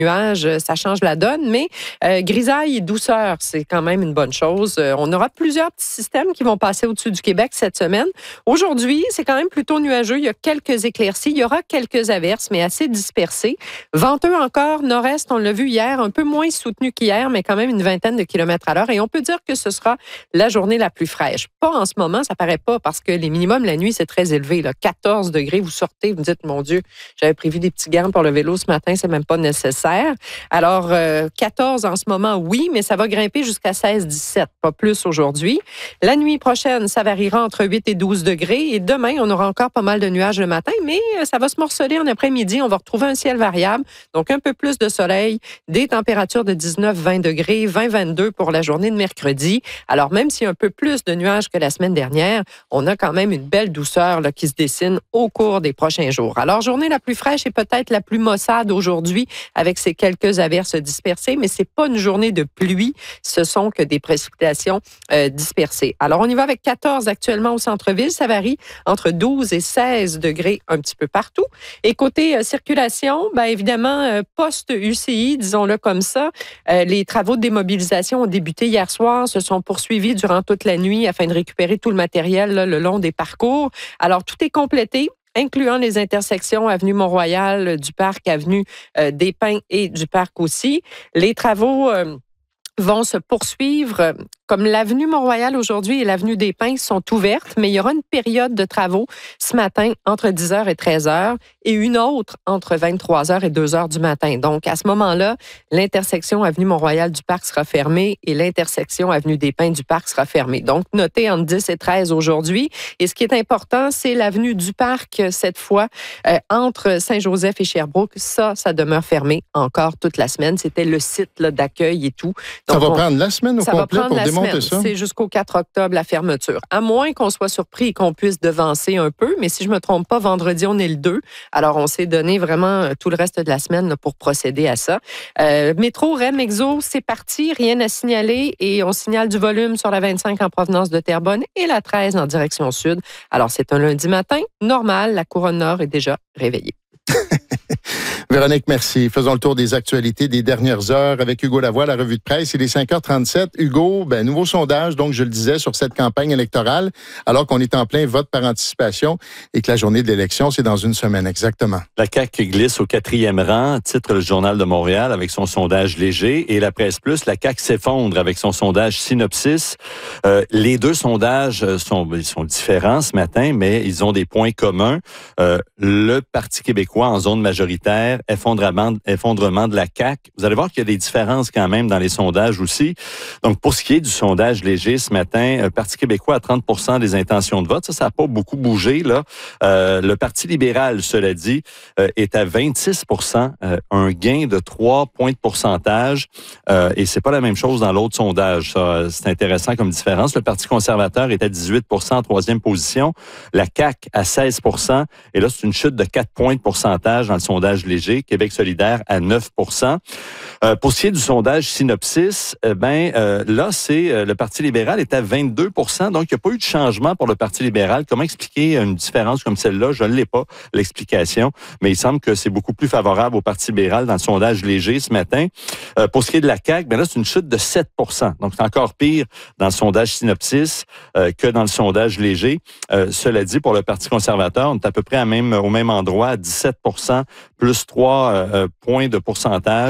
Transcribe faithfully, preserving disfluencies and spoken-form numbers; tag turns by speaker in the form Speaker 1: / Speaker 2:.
Speaker 1: nuages, ça change la donne, mais euh, grisaille et douceur, c'est quand même une bonne chose. Euh, on aura plusieurs petits systèmes qui vont passer au-dessus du Québec cette semaine. Aujourd'hui, c'est quand même plutôt nuageux. Il y a quelques éclaircies, il y aura quelques averses, mais assez dispersées. Venteux encore, nord-est, on l'a vu hier, un peu moins soutenu qu'hier, mais quand même une vingtaine de kilomètres à l'heure. Et on peut dire que ce sera la journée la plus fraîche. Pas en ce moment, ça paraît pas, parce que les minimums la nuit, c'est très élevé. Là. quatorze degrés, vous sortez, vous dites, mon Dieu, j'avais prévu des petits gants pour le vélo ce matin, c'est même pas nécessaire. Alors, euh, quatorze en ce moment, oui, mais ça va grimper jusqu'à seize dix-sept, pas plus aujourd'hui. La nuit prochaine, ça variera entre huit et douze degrés. Et demain, on aura encore pas mal de nuages le matin, mais ça va se morceler en après-midi. On va retrouver un ciel variable, donc un peu plus de soleil, des températures de dix-neuf vingt degrés, vingt vingt-deux pour la journée de mercredi. Alors, même s'il y a un peu plus de nuages que la semaine dernière, on a quand même une belle douceur là, qui se dessine au cours des prochains jours. Alors, journée la plus fraîche et peut-être la plus maussade aujourd'hui avec ces quelques averses dispersées, mais c'est pas une journée de pluie, ce sont que des précipitations euh, dispersées. Alors, on y va avec quatorze actuellement au centre-ville, ça varie entre douze et seize degrés un petit peu partout. Et côté euh, circulation, bien évidemment, euh, post-U C I, disons-le comme ça, euh, les travaux de démobilisation ont débuté hier soir, se sont poursuivis durant toute la nuit afin de récupérer tout le matériel là, le long des parcours. Alors, tout est complété, incluant les intersections avenue Mont-Royal, du parc, avenue euh, des Pins et du parc aussi. Les travaux euh, vont se poursuivre. Comme l'avenue Mont-Royal aujourd'hui et l'avenue des Pins sont ouvertes, mais il y aura une période de travaux ce matin entre dix heures et treize heures et une autre entre vingt-trois heures et deux heures du matin. Donc, à ce moment-là, l'intersection avenue Mont-Royal du parc sera fermée et l'intersection avenue des Pins du parc sera fermée. Donc, notez entre dix et treize aujourd'hui. Et ce qui est important, c'est l'avenue du parc, cette fois, euh, entre Saint-Joseph et Sherbrooke. Ça, ça demeure fermé encore toute la semaine. C'était le site là, d'accueil et tout. Donc,
Speaker 2: ça va
Speaker 1: on,
Speaker 2: prendre la semaine au complet pour démonter ça?
Speaker 1: C'est jusqu'au quatre octobre, la fermeture. À moins qu'on soit surpris et qu'on puisse devancer un peu, mais si je ne me trompe pas, vendredi, on est le deux. Alors, on s'est donné vraiment tout le reste de la semaine là, pour procéder à ça. Euh, métro, R E M, Exo, c'est parti. Rien à signaler. Et on signale du volume sur la vingt-cinq en provenance de Terrebonne et la treize en direction sud. Alors, c'est un lundi matin. Normal, la couronne nord est déjà réveillée.
Speaker 2: Véronique, merci. Faisons le tour des actualités des dernières heures avec Hugo Lavoie, la revue de presse. Il est cinq heures trente-sept. Hugo, ben, nouveau sondage, donc je le disais, sur cette campagne électorale, alors qu'on est en plein vote par anticipation et que la journée de l'élection, c'est dans une semaine exactement.
Speaker 3: La C A Q glisse au quatrième rang, titre le Journal de Montréal avec son sondage léger. Et la Presse Plus, la C A Q s'effondre avec son sondage Synopsis. Euh, les deux sondages sont, ils sont différents ce matin, mais ils ont des points communs. Euh, le Parti québécois en zone majoritaire, effondrement, effondrement de la C A Q. Vous allez voir qu'il y a des différences quand même dans les sondages aussi. Donc, pour ce qui est du sondage léger ce matin, le Parti québécois à trente pour cent des intentions de vote. Ça, ça n'a pas beaucoup bougé, là. Euh, le Parti libéral, cela dit, euh, est à vingt-six pour cent, euh, un gain de trois points de pourcentage. Euh, et c'est pas la même chose dans l'autre sondage. Ça, c'est intéressant comme différence. Le Parti conservateur est à dix-huit pour cent en troisième position. La C A Q à seize pour cent. Et là, c'est une chute de quatre points de pourcentage dans le sondage léger. Québec solidaire à neuf pour cent. Euh, pour ce qui est du sondage Synopsis, eh ben euh, là, c'est euh, le Parti libéral est à vingt-deux pour cent. Donc, il n'y a pas eu de changement pour le Parti libéral. Comment expliquer une différence comme celle-là? Je ne l'ai pas, l'explication. Mais il semble que c'est beaucoup plus favorable au Parti libéral dans le sondage léger ce matin. Euh, pour ce qui est de la C A Q, ben là, c'est une chute de sept pour cent. Donc, c'est encore pire dans le sondage Synopsis euh, que dans le sondage léger. Euh, cela dit, pour le Parti conservateur, on est à peu près à même, au même endroit, à dix-sept pour cent, plus trois euh, points de pourcentage.